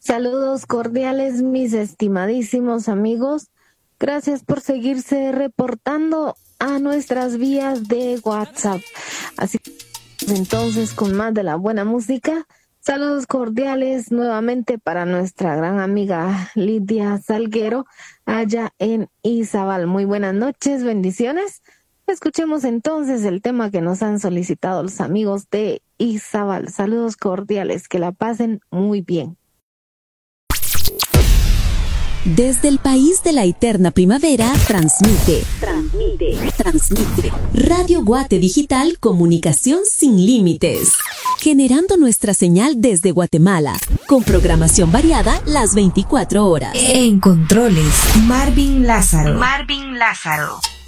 Saludos cordiales, mis estimadísimos amigos. Gracias por seguirse reportando a nuestras vías de WhatsApp. Así entonces, con más de la buena música, saludos cordiales nuevamente para nuestra gran amiga Lidia Salguero, allá en Izabal. Muy buenas noches, bendiciones. Escuchemos entonces el tema que nos han solicitado los amigos de Izabal. Saludos cordiales, que la pasen muy bien. Desde el país de la eterna primavera, transmite Radio Guate Digital, comunicación sin límites, generando nuestra señal desde Guatemala, con programación variada las 24 horas. En controles, Marvin Lázaro.